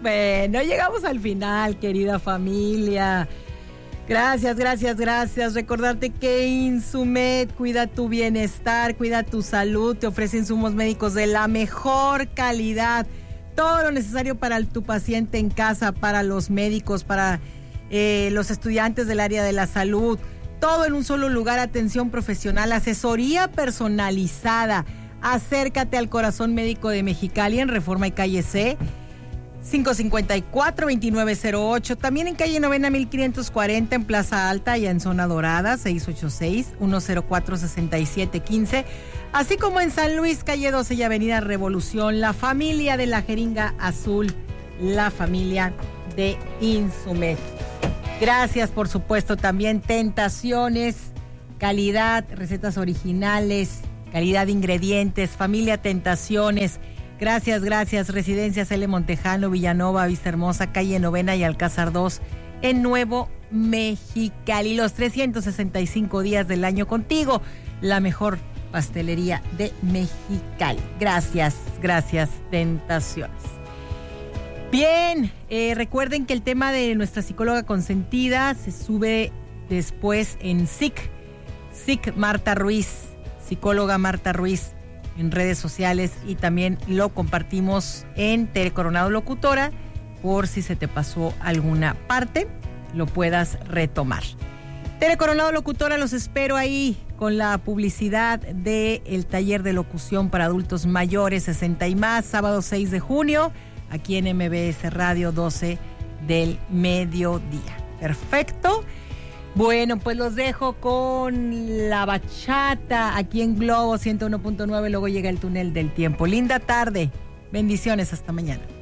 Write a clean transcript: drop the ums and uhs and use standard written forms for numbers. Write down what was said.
Bueno, llegamos al final, querida familia. Gracias. Recordarte que Insumed cuida tu bienestar, cuida tu salud, te ofrece insumos médicos de la mejor calidad. Todo lo necesario para tu paciente en casa, para los médicos, para los estudiantes del área de la salud. Todo en un solo lugar, atención profesional, asesoría personalizada. Acércate al Corazón Médico de Mexicali en Reforma y Calle C, 554-2908. También en calle Novena 1540 en Plaza Alta, y en Zona Dorada, 686-104-6715. Así como en San Luis, calle 12 y Avenida Revolución, la familia de la jeringa azul, la familia de Insumed. Gracias, por supuesto, también Tentaciones, calidad, recetas originales, calidad de ingredientes, familia Tentaciones. Gracias. Residencias L. Montejano, Villanova, Vista Hermosa, calle Novena y Alcázar 2 en Nuevo Mexicali. Los 365 días del año contigo, la mejor pastelería de Mexicali. Gracias, Tentaciones. Bien, recuerden que el tema de nuestra psicóloga consentida se sube después en SIC Marta Ruiz, psicóloga Marta Ruiz, en redes sociales, y también lo compartimos en Tere Coronado Locutora, por si se te pasó alguna parte, lo puedas retomar. Tere Coronado Locutora, los espero ahí con la publicidad del taller de locución para adultos mayores 60 y más, sábado 6 de junio, aquí en MBS Radio, 12 del mediodía. Perfecto. Bueno, pues los dejo con la bachata aquí en Globo 101.9, luego llega el túnel del tiempo. Linda tarde, bendiciones, hasta mañana.